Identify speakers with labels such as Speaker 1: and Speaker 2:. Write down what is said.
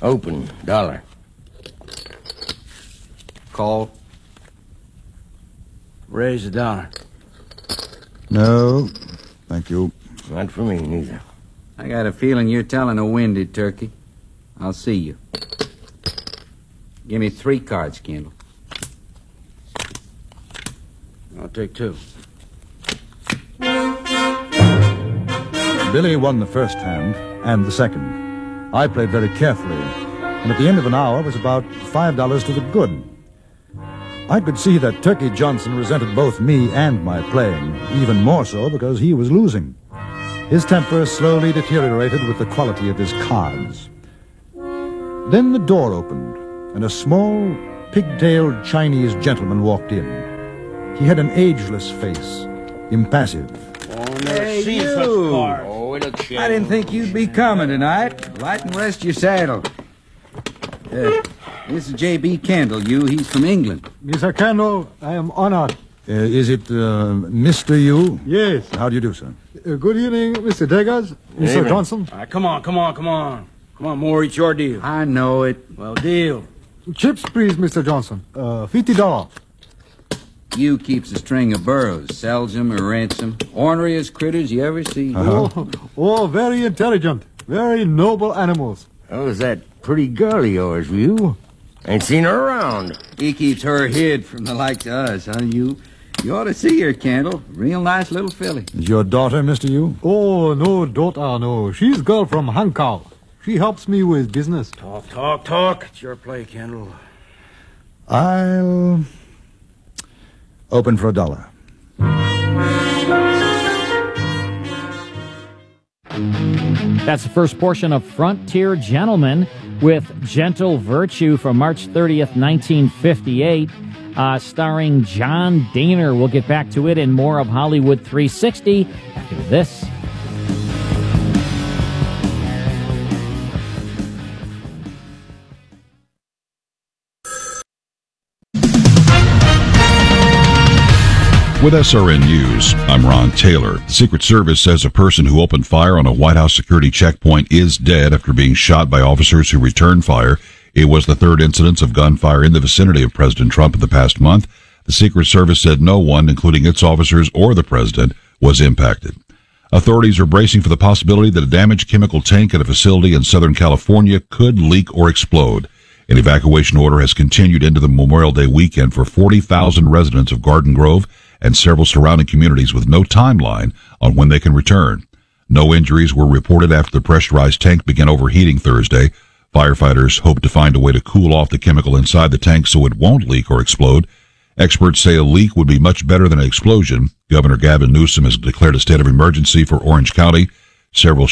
Speaker 1: Open. $1.
Speaker 2: Call.
Speaker 1: Raise $1.
Speaker 3: No, thank you.
Speaker 1: Not for me, neither.
Speaker 2: I got a feeling you're telling a winded turkey. I'll see you. Give me 3 cards, Kendall.
Speaker 1: I'll take 2.
Speaker 3: Billy won the first hand and the second. I played very carefully, and at the end of an hour was about $5 to the good. I could see that Turkey Johnson resented both me and my playing, even more so because he was losing. His temper slowly deteriorated with the quality of his cards. Then the door opened, and a small, pigtailed Chinese gentleman walked in. He had an ageless face, impassive.
Speaker 2: Hey, you! I didn't think you'd be coming tonight. Light and rest your saddle. This is J.B. Kendall, he's from England.
Speaker 4: Mr. Kendall, I am honored.
Speaker 3: Is it Mr. Yu?
Speaker 4: Yes.
Speaker 3: How do you do, sir?
Speaker 4: Good evening, Mr. Deggars, Mr.
Speaker 1: Evening.
Speaker 4: Johnson.
Speaker 1: Come on. Come on, more, it's your deal.
Speaker 2: I know it.
Speaker 1: Well, deal.
Speaker 4: Chips, please, Mr. Johnson. $50.
Speaker 2: You keeps a string of burros, sells them or rents them. Orneriest critters you ever see.
Speaker 4: Very intelligent. Very noble animals.
Speaker 1: How's that pretty girl of yours, View? Ain't seen her around.
Speaker 2: He keeps her hid from the likes of us, huh? You ought to see her, Kendall. Real nice little filly.
Speaker 3: Is your daughter, Mr. Yu?
Speaker 4: Oh, no, daughter, no. She's girl from Hong Kong. She helps me with business.
Speaker 1: Talk. It's your play, Kendall.
Speaker 3: I'll open for $1.
Speaker 5: That's the first portion of Frontier Gentlemen with Gentle Virtue from March 30th, 1958, starring John Dehner. We'll get back to it and more of Hollywood 360 after this.
Speaker 6: With SRN News, I'm Ron Taylor. The Secret Service says a person who opened fire on a White House security checkpoint is dead after being shot by officers who returned fire. It was the third incidence of gunfire in the vicinity of President Trump in the past month. The Secret Service said no one, including its officers or the president, was impacted. Authorities are bracing for the possibility that a damaged chemical tank at a facility in Southern California could leak or explode. An evacuation order has continued into the Memorial Day weekend for 40,000 residents of Garden Grove and several surrounding communities with no timeline on when they can return. No injuries were reported after the pressurized tank began overheating Thursday. Firefighters hope to find a way to cool off the chemical inside the tank so it won't leak or explode. Experts say a leak would be much better than an explosion. Governor Gavin Newsom has declared a state of emergency for Orange County. Several